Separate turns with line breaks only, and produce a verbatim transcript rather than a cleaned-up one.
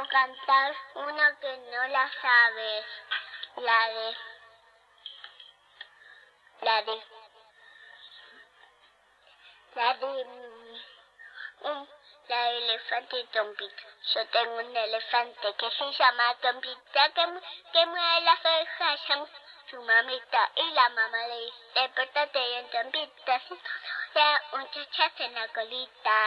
quiero cantar una que no la sabes. La de... La de... La de... Un, la de elefante y Tompita. Yo tengo un elefante que se llama Tompita, que, que mueve las orejas, llama su mamita. Y la mamá le dice, despertate bien, Tompita. Si no, un chachazo en la colita.